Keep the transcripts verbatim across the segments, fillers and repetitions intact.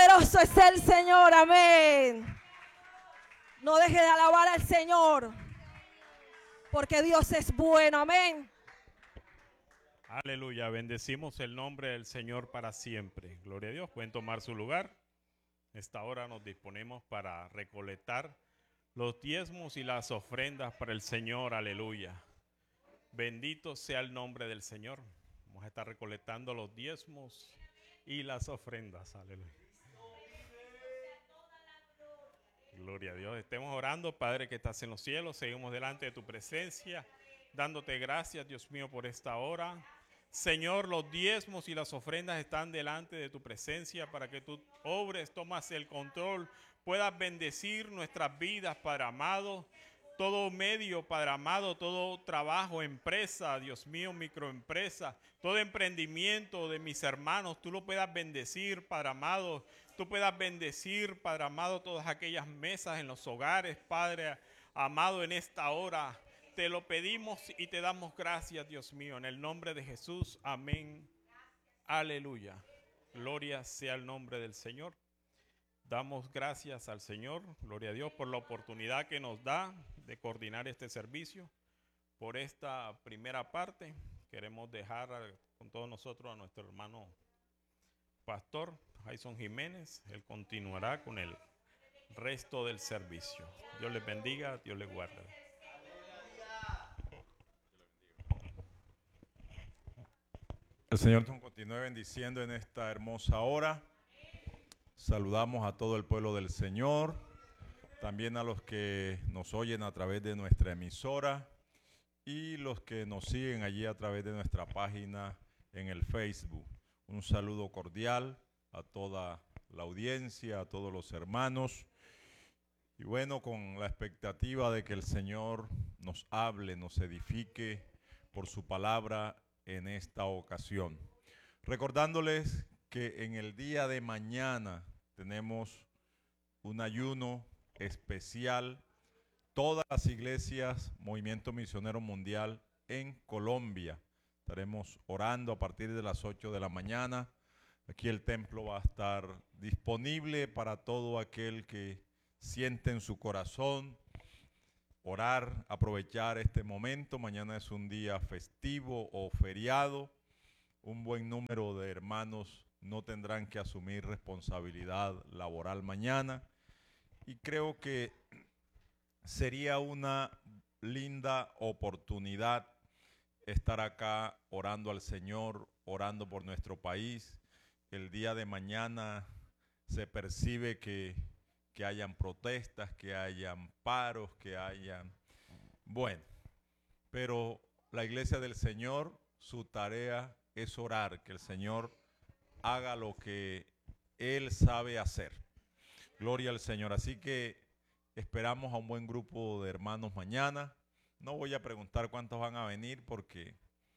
poderoso es el Señor, amén. No deje de alabar al Señor, porque Dios es bueno, amén. Aleluya, bendecimos el nombre del Señor para siempre. Gloria a Dios, pueden tomar su lugar. Esta hora nos disponemos para recolectar los diezmos y las ofrendas para el Señor, aleluya. Bendito sea el nombre del Señor. Vamos a estar recolectando los diezmos y las ofrendas, aleluya. Gloria a Dios. Estemos orando, Padre que estás en los cielos. Seguimos delante de tu presencia, dándote gracias, Dios mío, por esta hora. Señor, los diezmos y las ofrendas están delante de tu presencia para que tú obres, tomas el control, puedas bendecir nuestras vidas, Padre amado. Todo medio, Padre amado, todo trabajo, empresa, Dios mío, microempresa, todo emprendimiento de mis hermanos, tú lo puedas bendecir, Padre amado. Tú puedas bendecir, Padre amado, todas aquellas mesas en los hogares, Padre amado, en esta hora. Te lo pedimos y te damos gracias, Dios mío, en el nombre de Jesús. Amén. Aleluya. Gloria sea el nombre del Señor. Damos gracias al Señor, gloria a Dios, por la oportunidad que nos da de coordinar este servicio. Por esta primera parte, queremos dejar con todos nosotros a nuestro hermano pastor Jason Jiménez. Él continuará con el resto del servicio. Dios les bendiga, Dios les guarde. El Señor nos continúe bendiciendo en esta hermosa hora. Saludamos a todo el pueblo del Señor, también a los que nos oyen a través de nuestra emisora y los que nos siguen allí a través de nuestra página en el Facebook. Un saludo cordial a toda la audiencia, a todos los hermanos. Y bueno, con la expectativa de que el Señor nos hable, nos edifique por su palabra en esta ocasión. Recordándoles que en el día de mañana tenemos un ayuno especial. Todas las iglesias, Movimiento Misionero Mundial en Colombia. Estaremos orando a partir de las ocho de la mañana. Aquí el templo va a estar disponible para todo aquel que siente en su corazón orar, aprovechar este momento. Mañana es un día festivo o feriado. Un buen número de hermanos no tendrán que asumir responsabilidad laboral mañana. Y creo que sería una linda oportunidad estar acá orando al Señor, orando por nuestro país. El día de mañana se percibe que, que hayan protestas, que hayan paros, que hayan... Bueno, pero la iglesia del Señor, su tarea es orar, que el Señor haga lo que Él sabe hacer. Gloria al Señor. Así que esperamos a un buen grupo de hermanos mañana. No voy a preguntar cuántos van a venir porque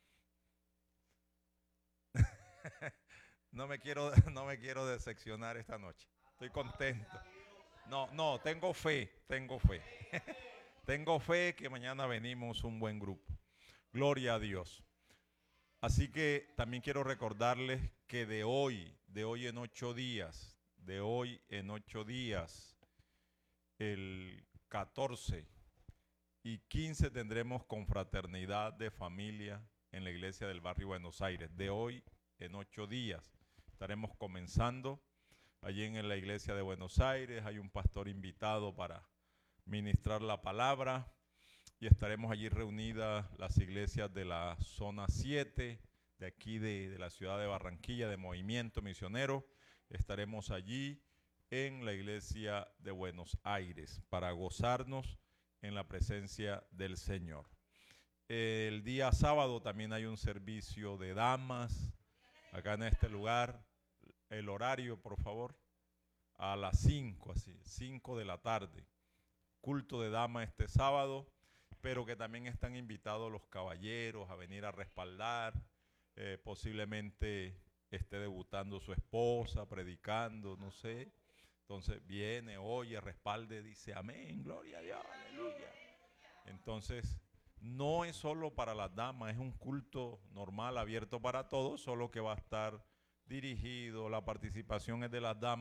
no me quiero, no me quiero decepcionar esta noche. Estoy contento. No, no, tengo fe, tengo fe. Tengo fe que mañana venimos un buen grupo. Gloria a Dios. Así que también quiero recordarles que de hoy, de hoy en ocho días, de hoy en ocho días, el catorce y quince tendremos confraternidad de familia en la iglesia del barrio Buenos Aires. De hoy en ocho días estaremos comenzando allí en la iglesia de Buenos Aires. Hay un pastor invitado para ministrar la palabra y estaremos allí reunidas las iglesias de la zona siete, de aquí de, de la ciudad de Barranquilla, de Movimiento Misionero. Estaremos allí en la iglesia de Buenos Aires para gozarnos en la presencia del Señor. El día sábado también hay un servicio de damas acá en este lugar. El horario, por favor, a las cinco, así, cinco de la tarde. Culto de damas este sábado, pero que también están invitados los caballeros a venir a respaldar. Eh, posiblemente esté debutando su esposa, predicando, no sé. Entonces viene, oye, respalde, dice amén, gloria a Dios, aleluya. Entonces, no es solo para las damas, es un culto normal, abierto para todos, solo que va a estar dirigido, la participación es de las damas,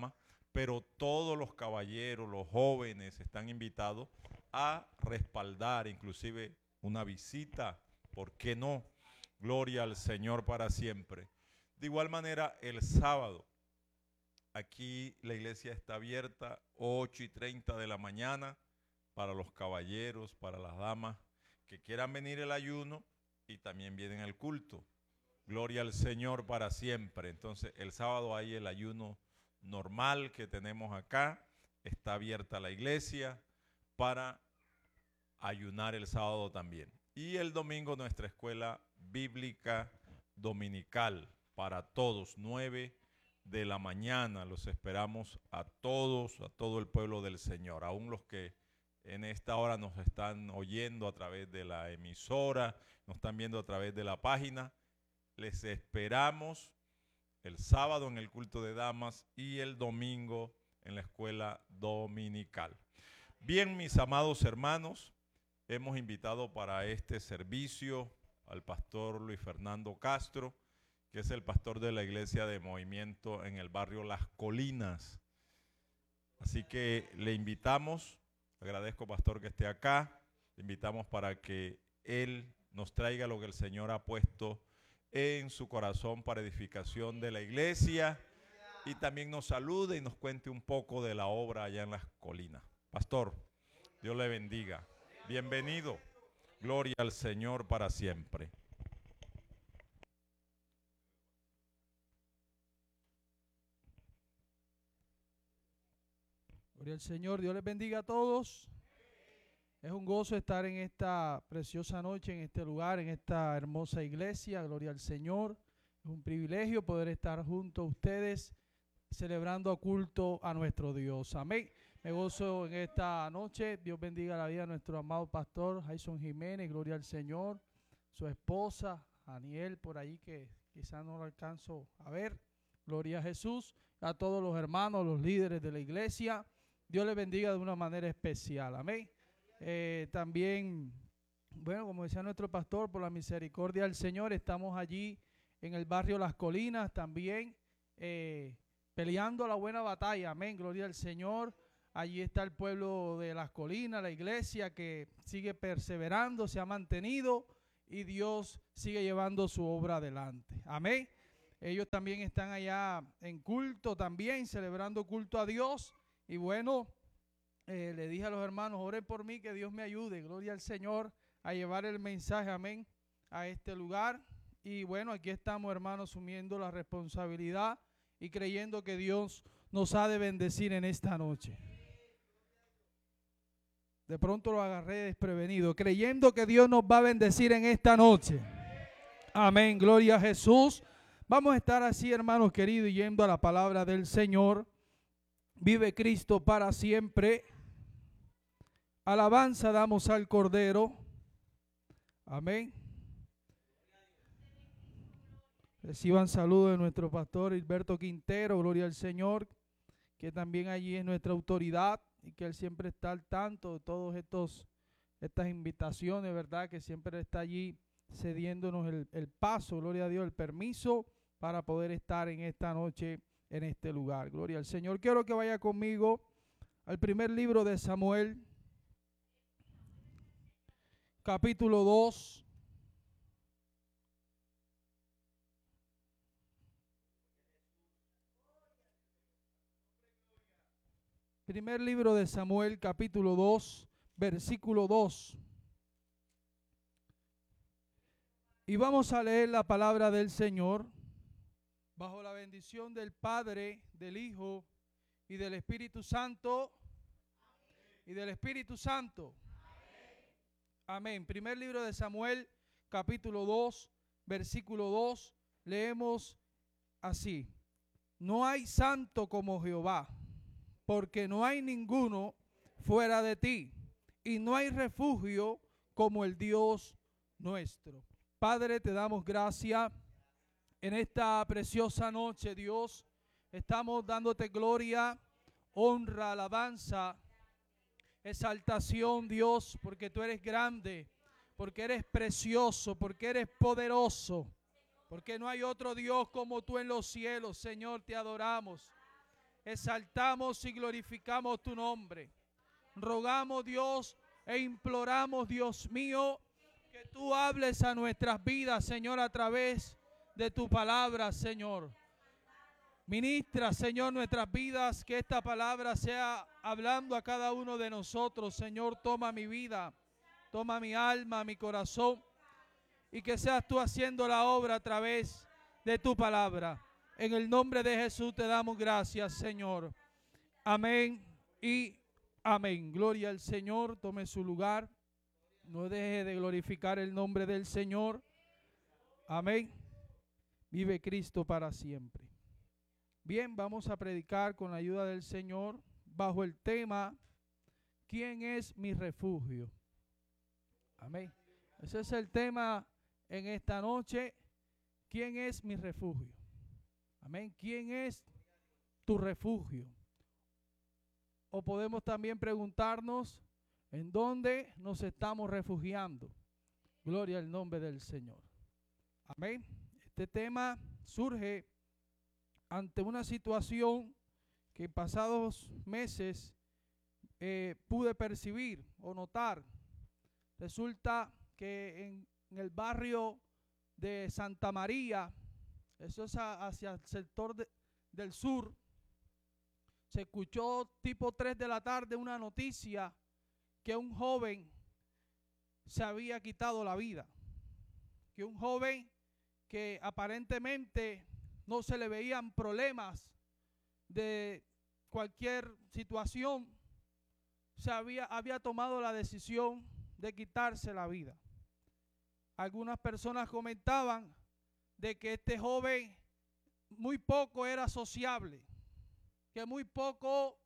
pero todos los caballeros, los jóvenes están invitados a respaldar inclusive una visita, ¿por qué no? Gloria al Señor para siempre. De igual manera, el sábado, aquí la iglesia está abierta, ocho y treinta de la mañana, para los caballeros, para las damas que quieran venir el ayuno y también vienen al culto. Gloria al Señor para siempre. Entonces, el sábado hay el ayuno normal que tenemos acá, está abierta la iglesia para ayunar el sábado también. Y el domingo nuestra escuela bíblica dominical para todos, nueve de la mañana. Los esperamos a todos, a todo el pueblo del Señor, aún los que en esta hora nos están oyendo a través de la emisora, nos están viendo a través de la página. Les esperamos el sábado en el culto de damas y el domingo en la escuela dominical. Bien, mis amados hermanos, hemos invitado para este servicio al pastor Luis Fernando Castro, que es el pastor de la iglesia de Movimiento en el barrio Las Colinas. Así que le invitamos, agradezco pastor que esté acá, le invitamos para que él nos traiga lo que el Señor ha puesto en su corazón para edificación de la iglesia y también nos salude y nos cuente un poco de la obra allá en Las Colinas. Pastor, Dios le bendiga. Bienvenido. Gloria al Señor para siempre. Gloria al Señor, Dios les bendiga a todos. Es un gozo estar en esta preciosa noche, en este lugar, en esta hermosa iglesia. Gloria al Señor. Es un privilegio poder estar junto a ustedes celebrando a culto a nuestro Dios. Amén. Me gozo en esta noche. Dios bendiga la vida de nuestro amado pastor Jason Jiménez. Gloria al Señor. Su esposa, Aniel, por ahí que quizás no lo alcanzo a ver. Gloria a Jesús. A todos los hermanos, los líderes de la iglesia. Dios les bendiga de una manera especial. Amén. Eh, también, bueno, como decía nuestro pastor, por la misericordia del Señor, estamos allí en el barrio Las Colinas también, eh, peleando la buena batalla. Amén, gloria al Señor. Allí está el pueblo de Las Colinas, la iglesia que sigue perseverando, se ha mantenido y Dios sigue llevando su obra adelante. Amén. Ellos también están allá en culto también, celebrando culto a Dios. Y bueno, eh, le dije a los hermanos, oren por mí, que Dios me ayude, gloria al Señor, a llevar el mensaje, amén, a este lugar. Y bueno, aquí estamos, hermanos, asumiendo la responsabilidad y creyendo que Dios nos ha de bendecir en esta noche. De pronto lo agarré desprevenido, creyendo que Dios nos va a bendecir en esta noche. Amén, gloria a Jesús. Vamos a estar así, hermanos queridos, yendo a la palabra del Señor. Vive Cristo para siempre. Alabanza damos al Cordero. Amén. Reciban saludos de nuestro pastor Hilberto Quintero, gloria al Señor, que también allí es nuestra autoridad y que él siempre está al tanto de todas estas invitaciones, ¿verdad? Que siempre está allí cediéndonos el, el paso, gloria a Dios, el permiso para poder estar en esta noche en este lugar. Gloria al Señor. Quiero que vaya conmigo al primer libro de Samuel, capítulo dos. Primer libro de Samuel, capítulo dos, versículo dos. Y vamos a leer la palabra del Señor bajo la bendición del Padre, del Hijo y del Espíritu Santo. Y del Espíritu Santo. Amén. Primer libro de Samuel, capítulo dos, versículo dos. Leemos así: no hay santo como Jehová, porque no hay ninguno fuera de ti, y no hay refugio como el Dios nuestro. Padre, te damos gracias en esta preciosa noche, Dios. Estamos dándote gloria, honra, alabanza, exaltación, Dios, porque tú eres grande, porque eres precioso, porque eres poderoso, porque no hay otro Dios como tú en los cielos. Señor, te adoramos. exaltamos y glorificamos tu nombre. Rogamos, Dios, e imploramos, Dios mío, que tú hables a nuestras vidas, Señor, a través de tu palabra, Señor. Ministra, Señor, nuestras vidas, que esta palabra sea hablando a cada uno de nosotros. Señor, toma mi vida, toma mi alma, mi corazón, y que seas tú haciendo la obra a través de tu palabra. En el nombre de Jesús te damos gracias, Señor. Amén y amén. Gloria al Señor. Tome su lugar. No deje de glorificar el nombre del Señor. Amén. Vive Cristo para siempre. Bien, vamos a predicar con la ayuda del Señor bajo el tema ¿quién es mi refugio? Amén. Ese es el tema en esta noche. ¿Quién es mi refugio? Amén. ¿Quién es tu refugio? O podemos también preguntarnos en dónde nos estamos refugiando. Gloria al nombre del Señor. Amén. Este tema surge ante una situación que en pasados meses eh, pude percibir o notar. Resulta que en, en el barrio de Santa María, eso es a, hacia el sector de, del sur, se escuchó tipo tres de la tarde una noticia que un joven se había quitado la vida. Que un joven que aparentemente no se le veían problemas de cualquier situación, se había, había tomado la decisión de quitarse la vida. Algunas personas comentaban de que este joven muy poco era sociable, que muy poco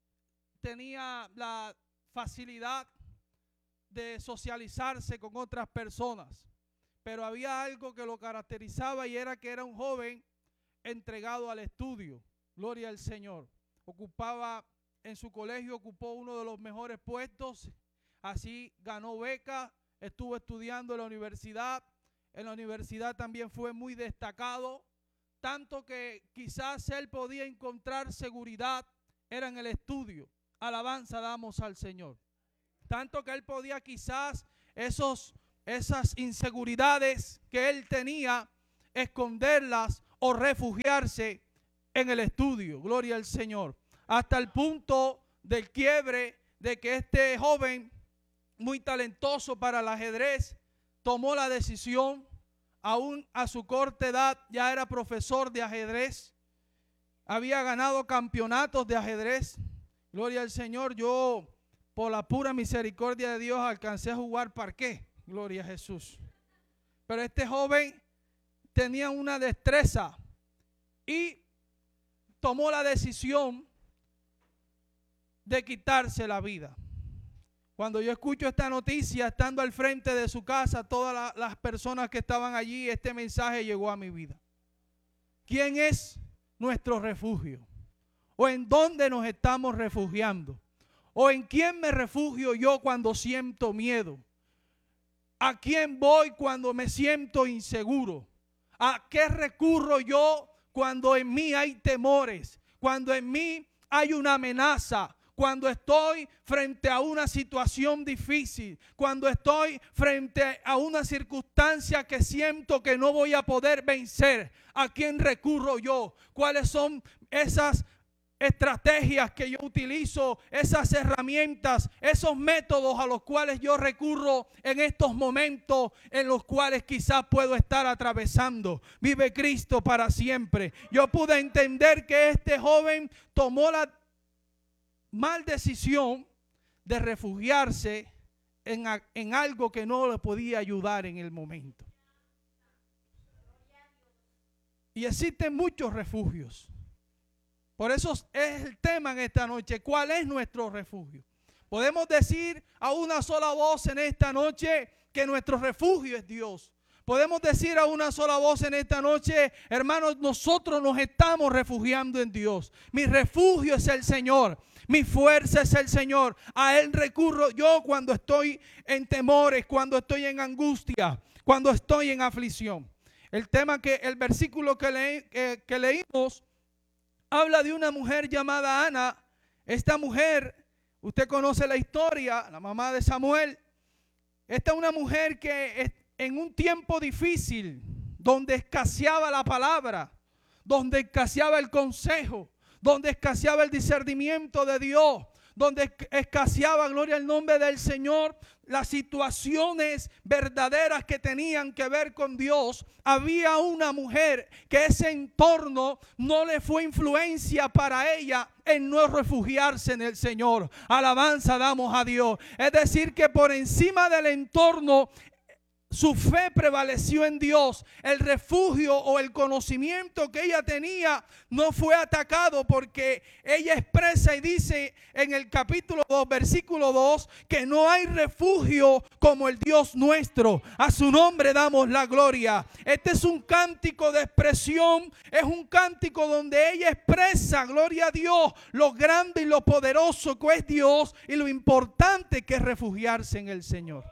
tenía la facilidad de socializarse con otras personas, pero había algo que lo caracterizaba y era que era un joven entregado al estudio. Gloria al Señor. Ocupaba en su colegio, ocupó uno de los mejores puestos, así ganó beca, estuvo estudiando en la universidad. En la universidad también fue muy destacado, tanto que quizás él podía encontrar seguridad, era en el estudio. Alabanza damos al Señor. Tanto que él podía quizás esos, esas inseguridades que él tenía, esconderlas o refugiarse en el estudio. Gloria al Señor. Hasta el punto del quiebre de que este joven, muy talentoso para el ajedrez, tomó la decisión, aún a su corta edad, ya era profesor de ajedrez, había ganado campeonatos de ajedrez. Gloria al Señor. Yo, por la pura misericordia de Dios, alcancé a jugar parqué. Gloria a Jesús. Pero este joven tenía una destreza y tomó la decisión de quitarse la vida. Cuando yo escucho esta noticia, estando al frente de su casa, todas la, las personas que estaban allí, este mensaje llegó a mi vida. ¿Quién es nuestro refugio? ¿O en dónde nos estamos refugiando? ¿O en quién me refugio yo cuando siento miedo? ¿A quién voy cuando me siento inseguro? ¿A qué recurro yo cuando en mí hay temores? Cuando en mí hay una amenaza. Cuando estoy frente a una situación difícil, cuando estoy frente a una circunstancia que siento que no voy a poder vencer, ¿a quién recurro yo? ¿Cuáles son esas estrategias que yo utilizo, esas herramientas, esos métodos a los cuales yo recurro en estos momentos en los cuales quizás puedo estar atravesando? Vive Cristo para siempre. Yo pude entender que este joven tomó la mal decisión de refugiarse en, en algo que no le podía ayudar en el momento. Y existen muchos refugios. Por eso es el tema en esta noche. ¿Cuál es nuestro refugio? Podemos decir a una sola voz en esta noche que nuestro refugio es Dios. Podemos decir a una sola voz en esta noche, hermanos, nosotros nos estamos refugiando en Dios. Mi refugio es el Señor. Mi fuerza es el Señor. A Él recurro yo cuando estoy en temores, cuando estoy en angustia, cuando estoy en aflicción. El tema que, el versículo que, le, que, que leímos habla de una mujer llamada Ana. Esta mujer, usted conoce la historia, la mamá de Samuel. Esta es una mujer que en un tiempo difícil, donde escaseaba la palabra, donde escaseaba el consejo, donde escaseaba el discernimiento de Dios, donde escaseaba, gloria al nombre del Señor, las situaciones verdaderas que tenían que ver con Dios, había una mujer que ese entorno no le fue influencia para ella en no refugiarse en el Señor. Alabanza damos a Dios. Es decir, que por encima del entorno, su fe prevaleció en Dios. El refugio o el conocimiento que ella tenía no fue atacado, porque ella expresa y dice en el capítulo dos, versículo dos, que no hay refugio como el Dios nuestro. A su nombre damos la gloria. Este es un cántico de expresión, es un cántico donde ella expresa, gloria a Dios, lo grande y lo poderoso que es Dios y lo importante que es refugiarse en el Señor.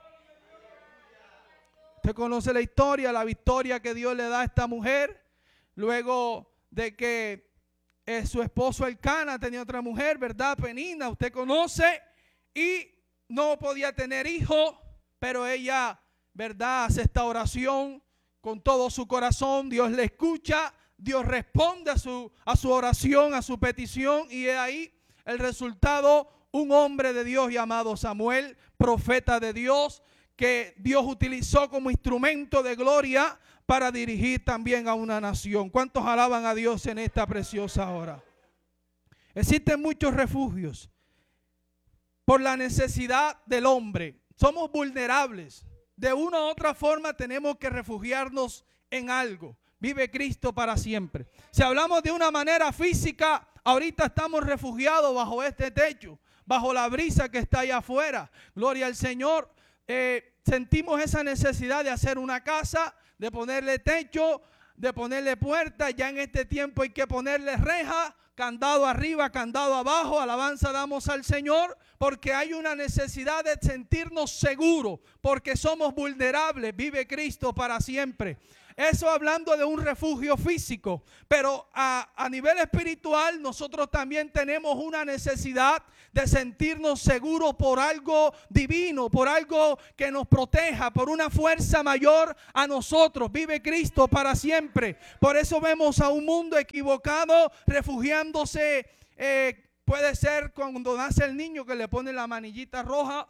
Usted conoce la historia, la victoria que Dios le da a esta mujer, luego de que eh, su esposo Elcana tenía otra mujer, ¿verdad? Penina, usted conoce, y no podía tener hijo, pero ella, ¿verdad?, hace esta oración con todo su corazón. Dios le escucha, Dios responde a su, a su oración, a su petición, y es ahí el resultado, un hombre de Dios llamado Samuel, profeta de Dios, que Dios utilizó como instrumento de gloria para dirigir también a una nación. ¿Cuántos alaban a Dios en esta preciosa hora? Existen muchos refugios por la necesidad del hombre. Somos vulnerables. De una u otra forma tenemos que refugiarnos en algo. Vive Cristo para siempre. Si hablamos de una manera física, ahorita estamos refugiados bajo este techo, bajo la brisa que está allá afuera. Gloria al Señor. Eh, sentimos esa necesidad de hacer una casa, de ponerle techo, de ponerle puerta. Ya en este tiempo hay que ponerle reja, candado arriba, candado abajo. Alabanza damos al Señor, porque hay una necesidad de sentirnos seguros, porque somos vulnerables. Vive Cristo para siempre. Eso hablando de un refugio físico, pero a, a nivel espiritual nosotros también tenemos una necesidad de sentirnos seguros por algo divino, por algo que nos proteja, por una fuerza mayor a nosotros. Vive Cristo para siempre. Por eso vemos a un mundo equivocado refugiándose, eh, puede ser cuando nace el niño que le pone la manillita roja,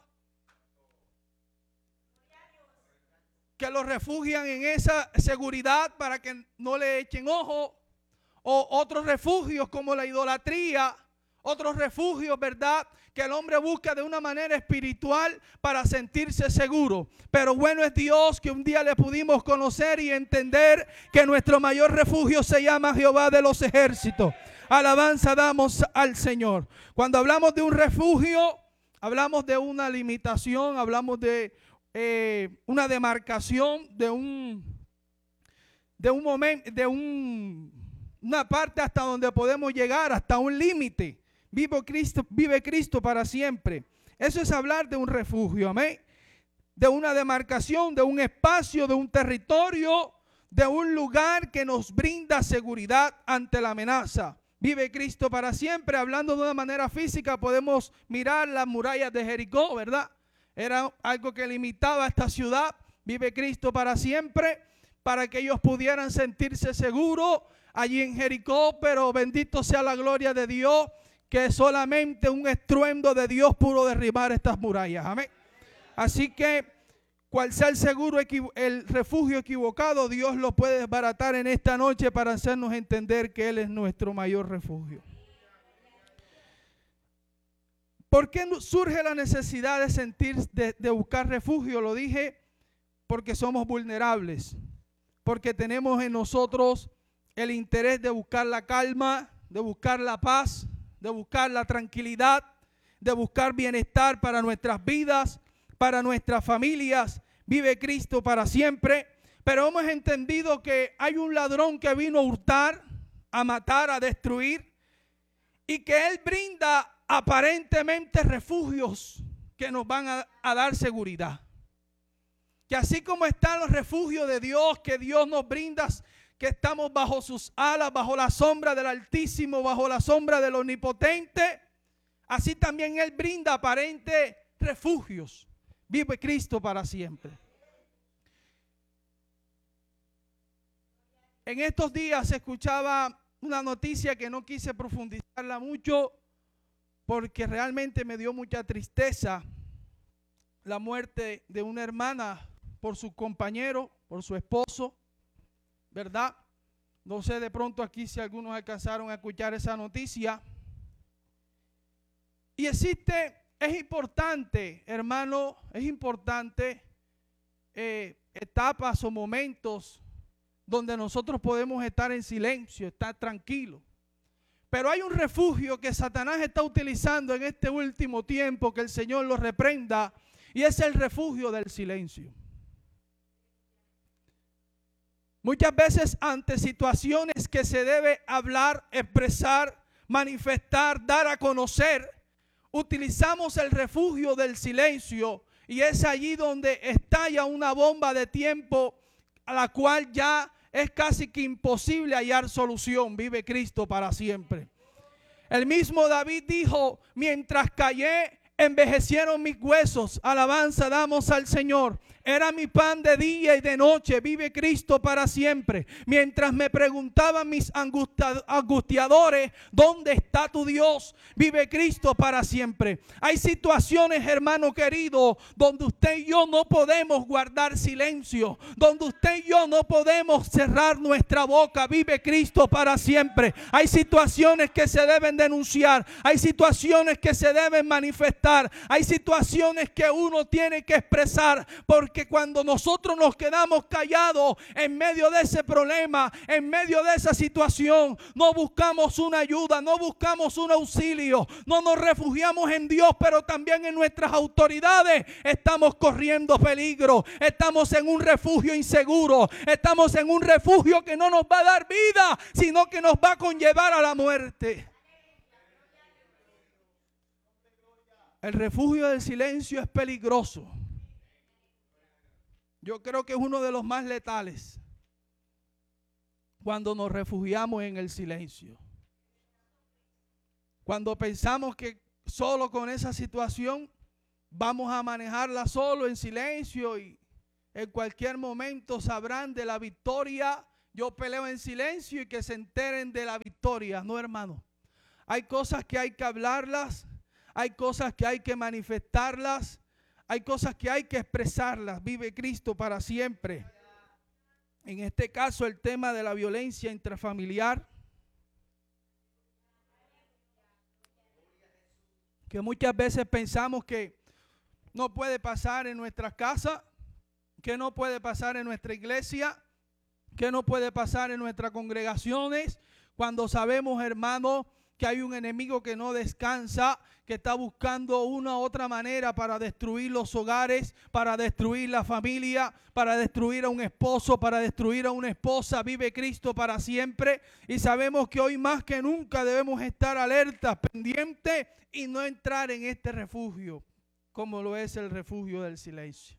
que lo refugian en esa seguridad para que no le echen ojo, o otros refugios como la idolatría, otros refugios, ¿verdad?, que el hombre busca de una manera espiritual para sentirse seguro. Pero bueno es Dios que un día le pudimos conocer y entender que nuestro mayor refugio se llama Jehová de los ejércitos. Alabanza damos al Señor. Cuando hablamos de un refugio, hablamos de una limitación, hablamos de Eh, una demarcación de un de un momento, de un, una parte hasta donde podemos llegar, hasta un límite. Vive Cristo, vive Cristo para siempre. Eso es hablar de un refugio, amén. De una demarcación, de un espacio, de un territorio, de un lugar que nos brinda seguridad ante la amenaza. Vive Cristo para siempre. Hablando de una manera física, podemos mirar las murallas de Jericó, ¿verdad? Era algo que limitaba a esta ciudad. Vive Cristo para siempre, para que ellos pudieran sentirse seguros allí en Jericó. Pero bendito sea la gloria de Dios, que solamente un estruendo de Dios pudo derribar estas murallas. Amén. Así que cual sea el seguro, el refugio equivocado, Dios lo puede desbaratar en esta noche para hacernos entender que Él es nuestro mayor refugio. ¿Por qué surge la necesidad de sentir, de, de buscar refugio? Lo dije, porque somos vulnerables, porque tenemos en nosotros el interés de buscar la calma, de buscar la paz, de buscar la tranquilidad, de buscar bienestar para nuestras vidas, para nuestras familias. Vive Cristo para siempre. Pero hemos entendido que hay un ladrón que vino a hurtar, a matar, a destruir, y que Él brinda aparentemente refugios que nos van a, a dar seguridad. Que así como están los refugios de Dios, que Dios nos brinda, que estamos bajo sus alas, bajo la sombra del Altísimo, bajo la sombra del Omnipotente, así también Él brinda aparentes refugios. Vive Cristo para siempre. En estos días se escuchaba una noticia que no quise profundizarla mucho porque realmente me dio mucha tristeza. La muerte de una hermana por su compañero, por su esposo, ¿verdad? No sé de pronto aquí si algunos alcanzaron a escuchar esa noticia. Y existe, es importante, hermano, es importante eh, etapas o momentos donde nosotros podemos estar en silencio, estar tranquilos. Pero hay un refugio que Satanás está utilizando en este último tiempo, que el Señor lo reprenda, y es el refugio del silencio. Muchas veces ante situaciones que se debe hablar, expresar, manifestar, dar a conocer, utilizamos el refugio del silencio, y es allí donde estalla una bomba de tiempo a la cual ya es casi que imposible hallar solución. Vive Cristo para siempre. El mismo David dijo: mientras callé, envejecieron mis huesos. Alabanza damos al Señor. Era mi pan de día y de noche. Vive Cristo para siempre. Mientras me preguntaban mis angustiadores: ¿dónde está tu Dios? Vive Cristo para siempre. Hay situaciones, hermano querido, donde usted y yo no podemos guardar silencio, donde usted y yo no podemos cerrar nuestra boca. Vive Cristo para siempre. Hay situaciones que se deben denunciar, hay situaciones que se deben manifestar, hay situaciones que uno tiene que expresar, porque que cuando nosotros nos quedamos callados en medio de ese problema, en medio de esa situación, no buscamos una ayuda, no buscamos un auxilio, no nos refugiamos en Dios, pero también en nuestras autoridades, estamos corriendo peligro, estamos en un refugio inseguro, estamos en un refugio que no nos va a dar vida, sino que nos va a conllevar a la muerte. El refugio del silencio es peligroso. Yo creo que es uno de los más letales cuando nos refugiamos en el silencio. Cuando pensamos que solo con esa situación vamos a manejarla solo en silencio y en cualquier momento sabrán de la victoria. Yo peleo en silencio y que se enteren de la victoria. No, hermano. Hay cosas que hay que hablarlas, hay cosas que hay que manifestarlas. Hay cosas que hay que expresarlas. Vive Cristo para siempre. En este caso, el tema de la violencia intrafamiliar, que muchas veces pensamos que no puede pasar en nuestra casa, que no puede pasar en nuestra iglesia, que no puede pasar en nuestras congregaciones, cuando sabemos, hermano, que hay un enemigo que no descansa, que está buscando una u otra manera para destruir los hogares, para destruir la familia, para destruir a un esposo, para destruir a una esposa. Vive Cristo para siempre. Y sabemos que hoy más que nunca debemos estar alertas, pendientes y no entrar en este refugio, como lo es el refugio del silencio.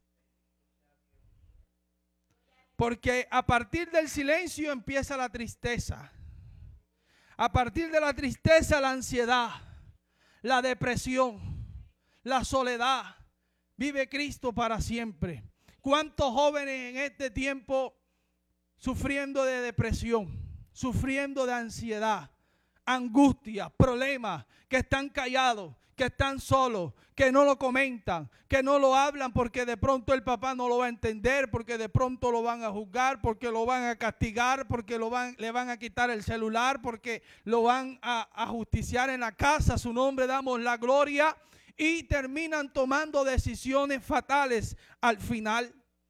Porque a partir del silencio empieza la tristeza. A partir de la tristeza, la ansiedad, la depresión, la soledad. Vive Cristo para siempre. ¿Cuántos jóvenes en este tiempo sufriendo de depresión, sufriendo de ansiedad, angustia, problemas, que están callados, que están solos, que no lo comentan, que no lo hablan porque de pronto el papá no lo va a entender, porque de pronto lo van a juzgar, porque lo van a castigar, porque lo van, le van a quitar el celular, porque lo van a, a justiciar en la casa? A su nombre damos la gloria, y terminan tomando decisiones fatales al final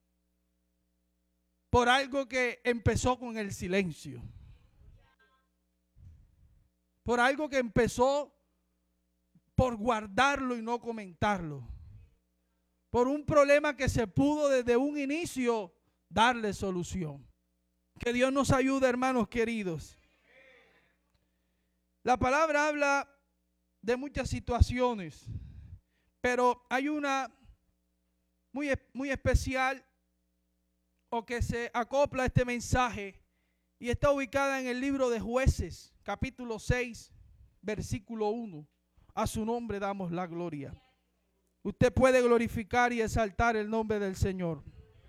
por algo que empezó con el silencio, por algo que empezó por guardarlo y no comentarlo, por un problema que se pudo desde un inicio darle solución. Que Dios nos ayude, hermanos queridos. La palabra habla de muchas situaciones, pero hay una muy, muy especial, o que se acopla a este mensaje, y está ubicada en el libro de Jueces, capítulo seis, versículo uno. A su nombre damos la gloria. Usted puede glorificar y exaltar el nombre del Señor.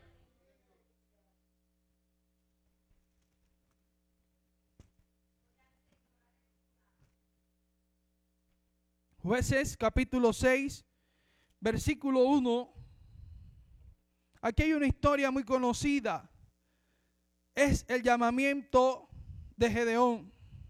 Jueces capítulo seis, versículo uno. Aquí hay una historia muy conocida. Es el llamamiento de Gedeón.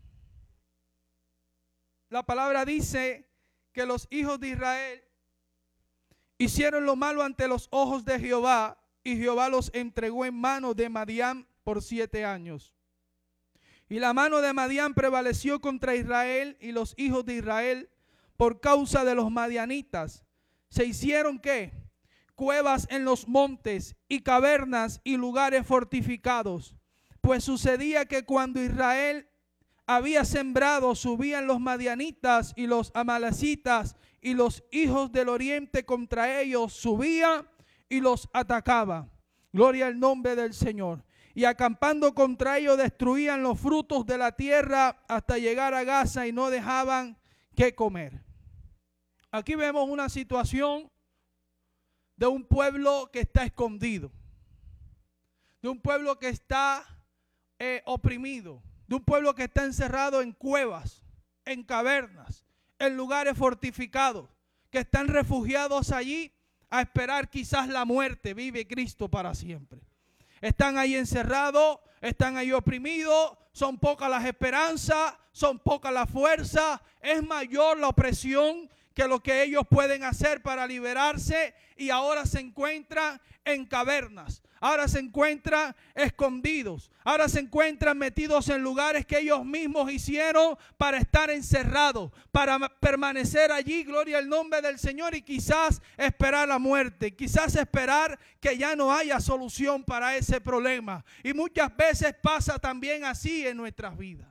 La palabra dice que los hijos de Israel hicieron lo malo ante los ojos de Jehová, y Jehová los entregó en manos de Madián por siete años. Y la mano de Madián prevaleció contra Israel, y los hijos de Israel, por causa de los madianitas, se hicieron ¿qué? Cuevas en los montes y cavernas y lugares fortificados. Pues sucedía que cuando Israel había sembrado, subían los madianitas y los amalecitas, y los hijos del oriente contra ellos subían y los atacaban. Gloria al nombre del Señor. Y acampando contra ellos destruían los frutos de la tierra hasta llegar a Gaza, y no dejaban que comer. Aquí vemos una situación de un pueblo que está escondido, de un pueblo que está eh, oprimido, de un pueblo que está encerrado en cuevas, en cavernas, en lugares fortificados, que están refugiados allí a esperar quizás la muerte. Vive Cristo para siempre. Están ahí encerrados, están ahí oprimidos, son pocas las esperanzas, son pocas las fuerzas, es mayor la opresión que lo que ellos pueden hacer para liberarse, y ahora se encuentran en cavernas, ahora se encuentran escondidos, ahora se encuentran metidos en lugares que ellos mismos hicieron para estar encerrados, para permanecer allí, gloria al nombre del Señor, y quizás esperar la muerte, quizás esperar que ya no haya solución para ese problema. Y muchas veces pasa también así en nuestras vidas.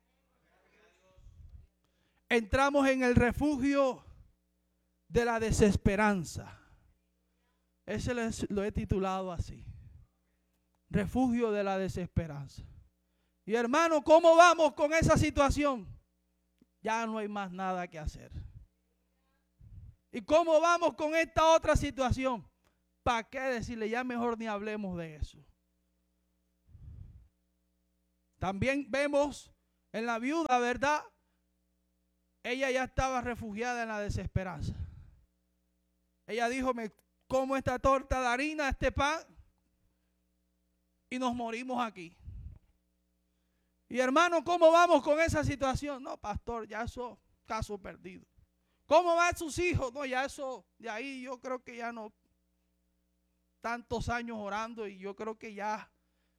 Entramos en el refugio de la desesperanza. Ese lo he titulado así: refugio de la desesperanza. Y hermano, ¿cómo vamos con esa situación? Ya no hay más nada que hacer. ¿Y cómo vamos con esta otra situación? ¿Para qué decirle? Ya mejor ni hablemos de eso. También vemos en la viuda, ¿verdad? Ella ya estaba refugiada en la desesperanza. Ella dijo: me como esta torta de harina, este pan, y nos morimos aquí. Y hermano, ¿cómo vamos con esa situación? No, pastor, ya eso, caso perdido. ¿Cómo van sus hijos? No, ya eso, de ahí yo creo que ya no, tantos años orando, y yo creo que ya,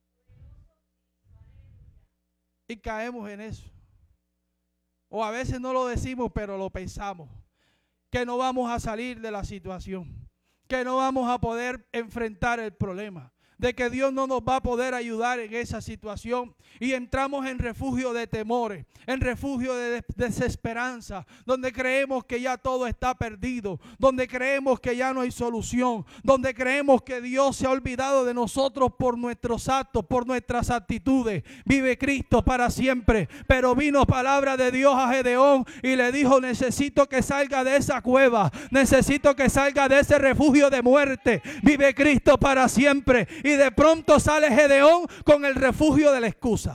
y caemos en eso. O a veces no lo decimos, pero lo pensamos, que no vamos a salir de la situación, que no vamos a poder enfrentar el problema, de que Dios no nos va a poder ayudar en esa situación, y entramos en refugio de temores, en refugio de desesperanza, donde creemos que ya todo está perdido, donde creemos que ya no hay solución, donde creemos que Dios se ha olvidado de nosotros por nuestros actos, por nuestras actitudes. Vive Cristo para siempre. Pero vino palabra de Dios a Gedeón y le dijo: necesito que salga de esa cueva, necesito que salga de ese refugio de muerte. Vive Cristo para siempre. Y de pronto sale Gedeón con el refugio de la excusa.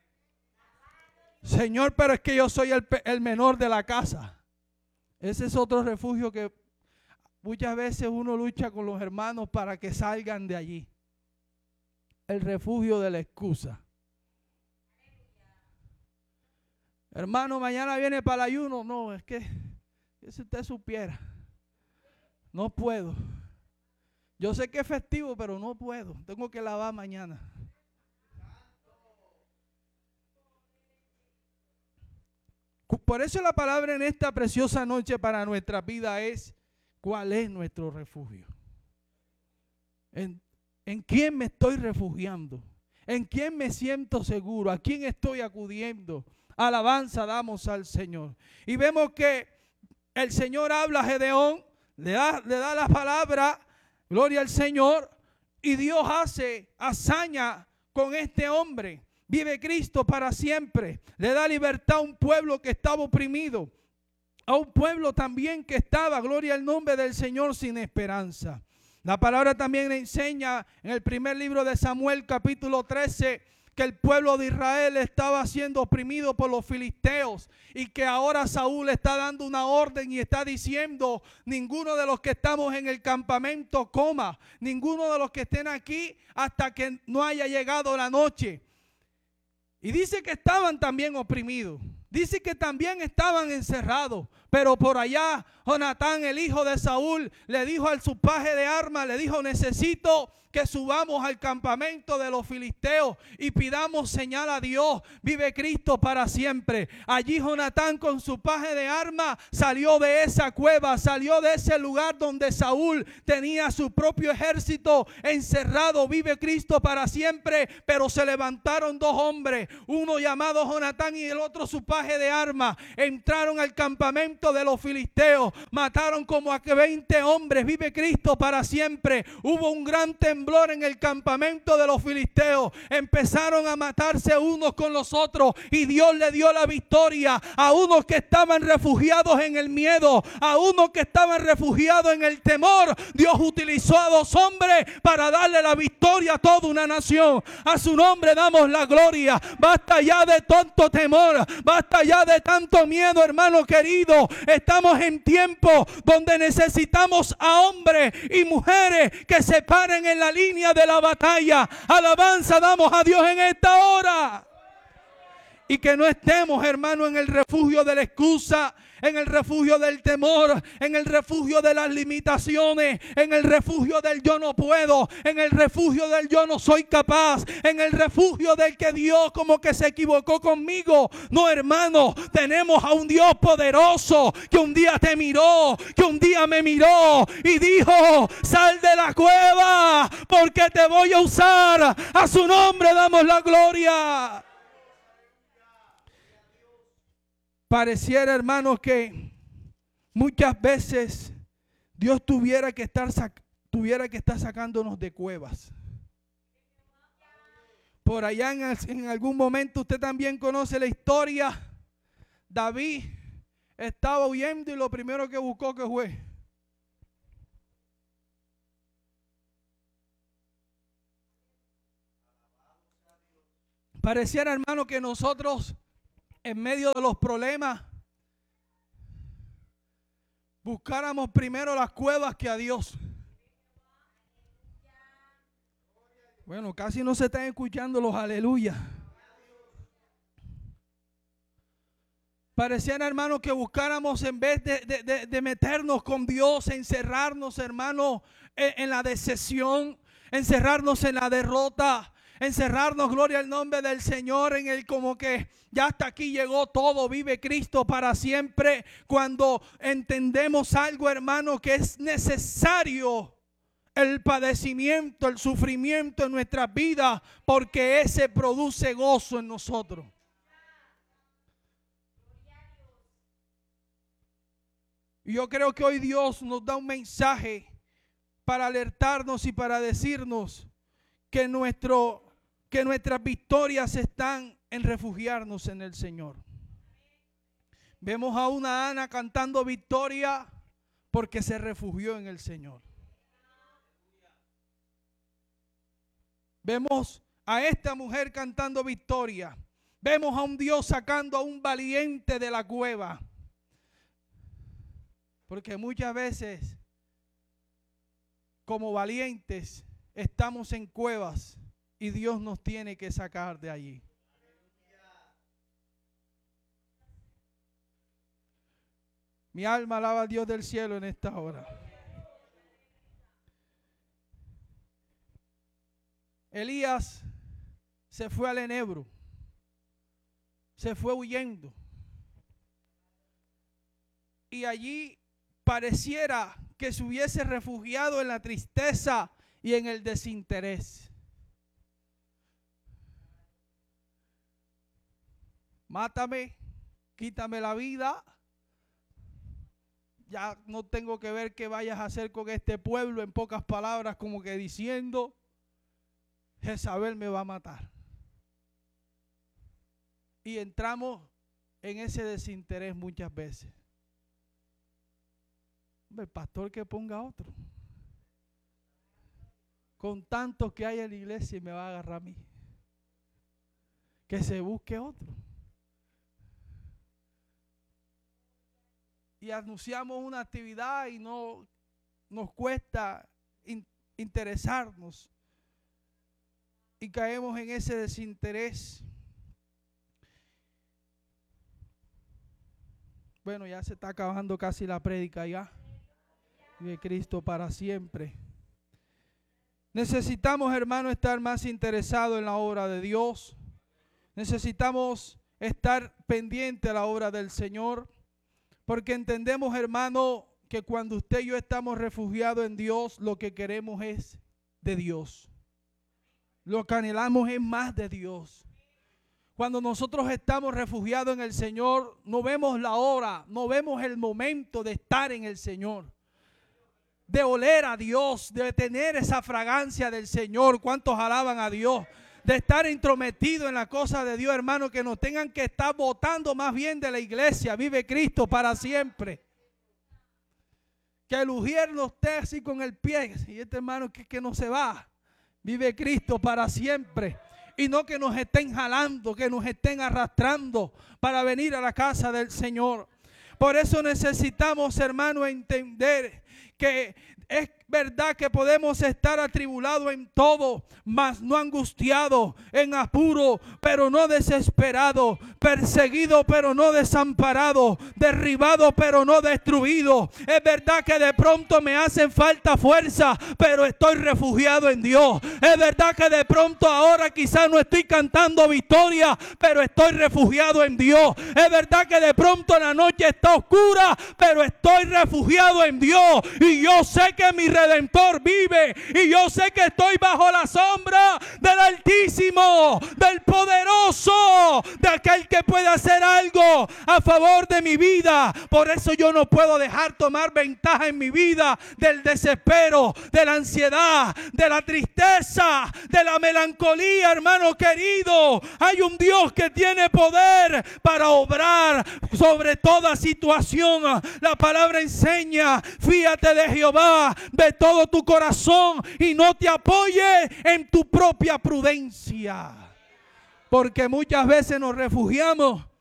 Señor, pero es que yo soy el, el menor de la casa. Ese es otro refugio que muchas veces uno lucha con los hermanos para que salgan de allí. El refugio de la excusa. Hermano, mañana viene para el ayuno. No, es que si usted supiera, no puedo. Yo sé que es festivo, pero no puedo. Tengo que lavar mañana. Por eso la palabra en esta preciosa noche para nuestra vida es: ¿cuál es nuestro refugio? ¿En, en quién me estoy refugiando? ¿En quién me siento seguro? ¿A quién estoy acudiendo? Alabanza damos al Señor. Y vemos que el Señor habla a Gedeón, le da, le da la palabra, gloria al Señor, y Dios hace hazaña con este hombre. Vive Cristo para siempre. Le da libertad a un pueblo que estaba oprimido. A un pueblo también que estaba, gloria al nombre del Señor, sin esperanza. La palabra también enseña en el primer libro de Samuel, capítulo trece, que el pueblo de Israel estaba siendo oprimido por los filisteos y que ahora Saúl está dando una orden y está diciendo: ninguno de los que estamos en el campamento coma, ninguno de los que estén aquí hasta que no haya llegado la noche. Y dice que estaban también oprimidos, dice que también estaban encerrados, pero por allá Jonatán, el hijo de Saúl, le dijo al su paje de armas, le dijo: necesito que subamos al campamento de los filisteos y pidamos señal a Dios. Vive Cristo para siempre. Allí Jonatán con su paje de armas salió de esa cueva, salió de ese lugar donde Saúl tenía su propio ejército encerrado. Vive Cristo para siempre. Pero se levantaron dos hombres, uno llamado Jonatán y el otro su paje de armas. Entraron al campamento de los filisteos, mataron como a veinte hombres. Vive Cristo para siempre. Hubo un gran temblor en el campamento de los filisteos. Empezaron a matarse unos con los otros y Dios le dio la victoria a unos que estaban refugiados en el miedo, a unos que estaban refugiados en el temor. Dios utilizó a dos hombres para darle la victoria a toda una nación. A su nombre damos la gloria. Basta ya de tanto temor, basta ya de tanto miedo, hermano querido. Estamos en tiempo donde necesitamos a hombres y mujeres que se paren en la línea de la batalla. Alabanza damos a Dios en esta hora. Y que no estemos, hermano, en el refugio de la excusa, en el refugio del temor, en el refugio de las limitaciones, en el refugio del yo no puedo, en el refugio del yo no soy capaz, en el refugio del que Dios como que se equivocó conmigo. No, hermano, tenemos a un Dios poderoso que un día te miró, que un día me miró y dijo: sal de la cueva porque te voy a usar. A su nombre damos la gloria. Pareciera, hermanos, que muchas veces Dios tuviera que estar sac- tuviera que estar sacándonos de cuevas. Por allá en, en algún momento usted también conoce la historia. David estaba huyendo y lo primero que buscó que fue pareciera, hermano, que nosotros en medio de los problemas buscáramos primero las cuevas que a Dios. Bueno, casi no se están escuchando los aleluya. Pareciera, hermano, que buscáramos en vez de, de, de, de meternos con Dios, encerrarnos, hermano, en, en la decepción, encerrarnos en la derrota, encerrarnos, gloria al nombre del Señor, en el como que ya hasta aquí llegó todo. Vive Cristo para siempre. Cuando entendemos algo, hermano, que es necesario el padecimiento, el sufrimiento en nuestras vidas, porque ese produce gozo en nosotros. Y yo creo que hoy Dios nos da un mensaje para alertarnos y para decirnos que, nuestro, que nuestras victorias están en refugiarnos en el Señor. Vemos a una Ana cantando victoria porque se refugió en el Señor. Vemos a esta mujer cantando victoria. Vemos a un Dios sacando a un valiente de la cueva. Porque muchas veces, como valientes, estamos en cuevas y Dios nos tiene que sacar de allí. Mi alma alaba a Dios del cielo en esta hora. Elías se fue al enebro, se fue huyendo. Y allí pareciera que se hubiese refugiado en la tristeza y en el desinterés. Mátame, quítame la vida. Ya no tengo que ver qué vayas a hacer con este pueblo. En pocas palabras, como que diciendo, Jezabel me va a matar. y entramos en ese desinterés muchas veces. El pastor que ponga otro. Con tantos que hay en la iglesia me va a agarrar a mí. Que se busque otro. Y anunciamos una actividad y no nos cuesta in, interesarnos. Y caemos en ese desinterés. Bueno, ya se está acabando casi la prédica ya. Vive Cristo para siempre. Necesitamos, hermano, estar más interesados en la obra de Dios. Necesitamos estar pendientes a la obra del Señor. Porque entendemos, hermano, que cuando usted y yo estamos refugiados en Dios, lo que queremos es de Dios. Lo que anhelamos es más de Dios. Cuando nosotros estamos refugiados en el Señor, no vemos la hora, no vemos el momento de estar en el Señor. De oler a Dios, de tener esa fragancia del Señor. ¿Cuántos alaban a Dios? De estar intrometido en la cosa de Dios, hermano, que nos tengan que estar votando más bien de la iglesia. Vive Cristo para siempre. Que el ujier no esté así con el pie. Y este hermano que, que no se va. Vive Cristo para siempre. Y no que nos estén jalando, que nos estén arrastrando para venir a la casa del Señor. Por eso necesitamos, hermano, entender que es verdad que podemos estar atribulados en todo, mas no angustiados, en apuro, pero no desesperados, perseguidos, pero no desamparados, derribados, pero no destruidos. Es verdad que de pronto me hacen falta fuerza, pero estoy refugiado en Dios. Es verdad que de pronto ahora quizás no estoy cantando victoria, pero estoy refugiado en Dios. Es verdad que de pronto la noche está oscura, pero estoy refugiado en Dios. Y yo sé que mi Redentor vive, y yo sé que estoy bajo la sombra del Altísimo, del Poderoso, de aquel que puede hacer algo a favor de mi vida. Por eso yo no puedo dejar tomar ventaja en mi vida del desespero, de la ansiedad, de la tristeza, de la melancolía, hermano querido. Hay un Dios que tiene poder para obrar sobre toda situación. La palabra enseña: fíate de Jehová de todo tu corazón y no te apoyes en tu propia prudencia. Porque muchas veces nos refugiamos